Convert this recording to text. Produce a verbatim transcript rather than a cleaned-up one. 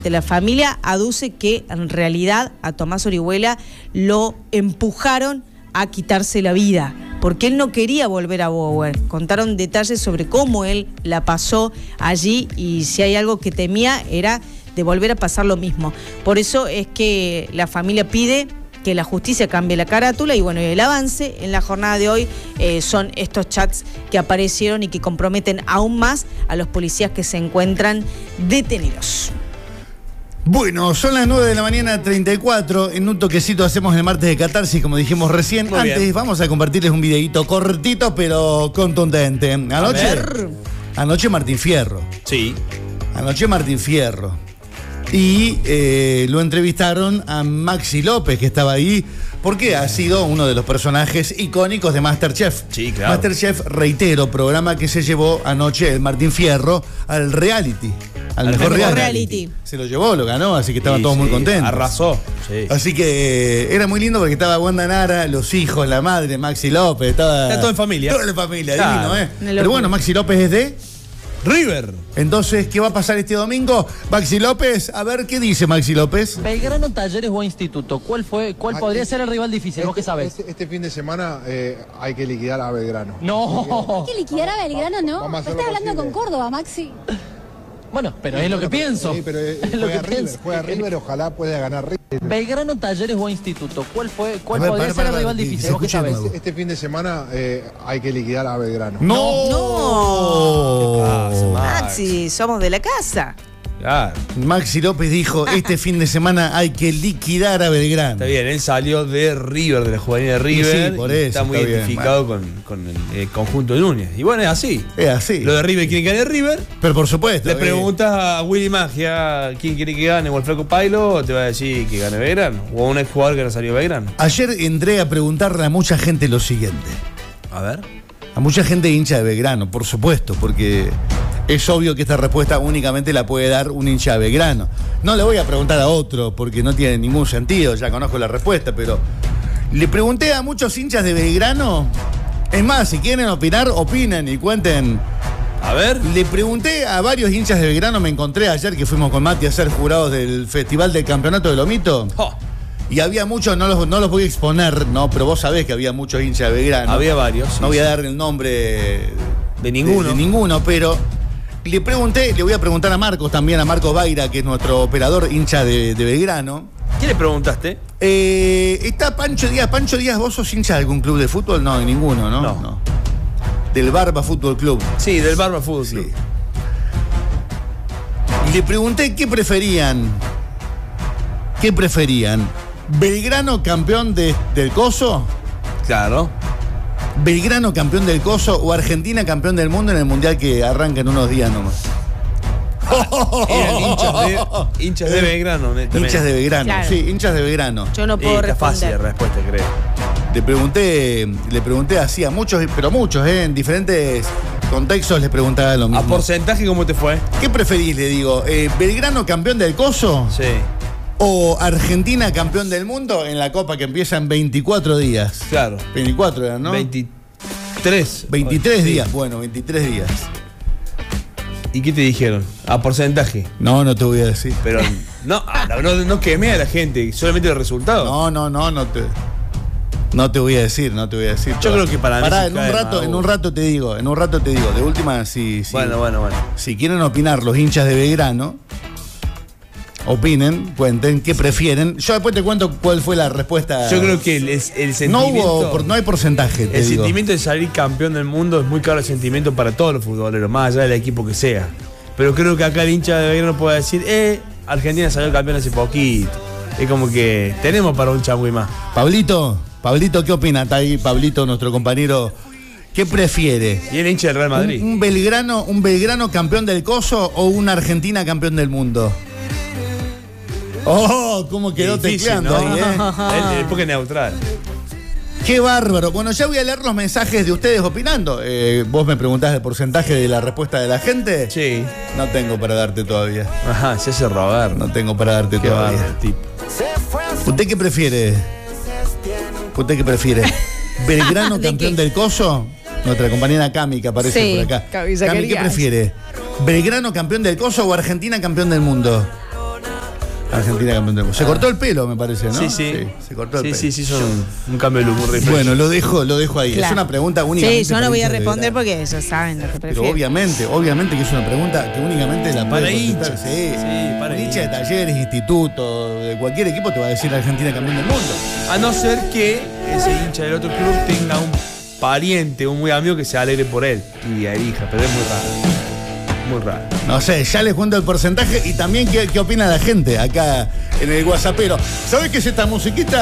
La familia aduce que en realidad a Tomás Orihuela lo empujaron a quitarse la vida, porque él no quería volver a Bower. Contaron detalles sobre cómo él la pasó allí y si hay algo que temía era de volver a pasar lo mismo. Por eso es que la familia pide que la justicia cambie la carátula y bueno, el avance en la jornada de hoy eh, son estos chats que aparecieron y que comprometen aún más a los policías que se encuentran detenidos. Bueno, son las nueve de la mañana, treinta y cuatro. En un toquecito hacemos el martes de catarsis, como dijimos recién. Muy Antes bien. Vamos a compartirles un videíto cortito, pero contundente. Anoche, anoche Martín Fierro. Sí. Anoche Martín Fierro. Y eh, lo entrevistaron a Maxi López, que estaba ahí, porque ha sido uno de los personajes icónicos de MasterChef. Sí, claro. MasterChef, reitero, programa que se llevó anoche el Martín Fierro al reality. Al, al mejor reality. reality. Se lo llevó, lo ganó, así que estaban sí, todos sí, muy contentos. Arrasó. Sí. Así que eh, era muy lindo porque estaba Wanda Nara, los hijos, la madre, Maxi López. Estaba Está todo en familia. Toda la familia, claro. Divino, ¿eh? Pero bueno, Maxi López es de River. Entonces, ¿qué va a pasar este domingo? Maxi López, a ver, ¿qué dice Maxi López? Belgrano, Talleres o Instituto. ¿Cuál fue, cuál Aquí, podría ser el rival difícil? Este, ¿Vos qué sabés? Este, este fin de semana eh, hay que liquidar a Belgrano. No. Hay que liquidar a Belgrano, ¿no? Vamos a Estás hablando con Córdoba, Maxi. Bueno, pero sí, es lo que pero, pienso. Sí, pero es es lo que River, pienso. Juega River, ojalá pueda ganar River. Belgrano, Talleres o Instituto. ¿Cuál fue, cuál ver, podría para, ser para, el rival para, difícil? ¿Vos qué sabés? Este, este fin de semana eh, hay que liquidar a Belgrano. ¡No! ¡No! ¿Qué pasa, Max? Maxi, somos de la casa. Claro. Maxi López dijo, este fin de semana hay que liquidar a Belgrano. Está bien, él salió de River, de la juvenil de River. Sí, por eso, está muy está identificado con, con el, el conjunto de Núñez. Y bueno, es así. Es así. Lo de River, ¿quién gane River? Pero por supuesto. Le eh. preguntas a Willy Magia quién quiere que gane o el Flaco Pailo, te va a decir que gane Belgrano. O a un exjugador que no salió Belgrano. Ayer entré a preguntarle a mucha gente lo siguiente. A ver. A mucha gente hincha de Belgrano, por supuesto, porque es obvio que esta respuesta únicamente la puede dar un hincha de Belgrano. No le voy a preguntar a otro porque no tiene ningún sentido, ya conozco la respuesta, pero le pregunté a muchos hinchas de Belgrano. Es más, si quieren opinar, opinen y cuenten. A ver. Le pregunté a varios hinchas de Belgrano, me encontré ayer que fuimos con Mati a ser jurados del Festival del Campeonato de Lomito. Oh. Y había muchos, no los, no los voy a exponer, no, pero vos sabés que había muchos hinchas de Belgrano. Había varios. Sí, no voy sí. a dar el nombre de ninguno. De, de ninguno, pero le pregunté, le voy a preguntar a Marcos también, a Marcos Baira, que es nuestro operador hincha de, de Belgrano. ¿Qué le preguntaste? Eh, está Pancho Díaz. Pancho Díaz, ¿vos sos hincha de algún club de fútbol? No, de ninguno, ¿no? No. no. Del Barba Fútbol Club. Sí, del Barba Fútbol Club. Sí. Y le pregunté qué preferían. ¿Qué preferían? ¿Belgrano campeón de, del Coso? Claro. ¿Belgrano campeón del Coso o Argentina campeón del mundo en el Mundial que arranca en unos días nomás? Eran hinchas de, hinchas de Belgrano. Hinchas de Belgrano, claro. Sí, hinchas de Belgrano. Yo no puedo Está responder. fácil la respuesta, creo. Le pregunté, le pregunté así a muchos, pero muchos, ¿eh? En diferentes contextos les preguntaba lo mismo. ¿A porcentaje cómo te fue? ¿Qué preferís? Le digo, eh, ¿Belgrano campeón del Coso? Sí. ¿O Argentina campeón del mundo en la Copa que empieza en veinticuatro días? Claro. veinticuatro eran, ¿no? veintitrés. veintitrés Sí. días, bueno, veintitrés días. ¿Y qué te dijeron? ¿A porcentaje? No, no te voy a decir. Pero no, no, no, no quemé a la gente, solamente el resultado. No, no, no, no te. No te voy a decir, no te voy a decir. Yo creo que para mí Pará, se en un cae rato, más, en un rato te digo, en un rato te digo. De última, si, si, Bueno, bueno, bueno. si quieren opinar los hinchas de Belgrano, opinen, cuenten qué prefieren. Yo después te cuento cuál fue la respuesta. Yo creo que el, el no sentimiento. hubo, por- no hay porcentaje. Te El digo. sentimiento de salir campeón del mundo es muy claro el sentimiento para todos los futboleros, más allá del equipo que sea. Pero creo que acá el hincha de Belgrano puede decir, eh, Argentina salió campeón hace poquito. Es como que tenemos para un changüí más. Pablito, Pablito, ¿qué opina? Está ahí Pablito, nuestro compañero. ¿Qué prefiere? Y el hincha del Real Madrid. ¿Un, un Belgrano, un Belgrano campeón del Coso o una Argentina campeón del mundo? Oh, cómo quedó Difícil, tecleando ¿no? ahí, ¿eh? El, el porque es neutral. Qué bárbaro. Bueno, ya voy a leer los mensajes de ustedes opinando. Eh, vos me preguntás el porcentaje de la respuesta de la gente. Sí. No tengo para darte todavía. Ajá, se hace robar. No tengo para darte Qué todavía. bárbaro, tipo. ¿Usted qué prefiere? ¿Usted qué prefiere? ¿Belgrano ¿De campeón qué? del Coso? Nuestra compañera Cami que aparece Sí, por acá. Cami Cami, ¿qué Zacarías. prefiere? ¿Belgrano campeón del Coso o Argentina campeón del mundo? Argentina campeón del mundo. Se cortó el pelo, me parece, ¿no? Sí, sí. se cortó el Sí, pelo. sí, sí, son un, un cambio de look muy refresh. Bueno, lo dejo, lo dejo ahí. Claro. Es una pregunta únicamente. Sí, yo para no voy a hinchas de responder Belgrano. porque ellos saben lo que Pero prefiero. obviamente, obviamente que es una pregunta que únicamente la puede Para contestar. hinchas. Sí, Sí, para un hincha de hinchas. talleres, instituto, de cualquier equipo te va a decir Argentina campeón del mundo. A no ser que ese hincha del otro club tenga un pariente, un muy amigo que se alegre por él y elija, pero es muy raro. Muy raro. No sé, ya les cuento el porcentaje y también qué, qué opina la gente acá en el WhatsAppero. ¿Sabes qué es esta musiquita?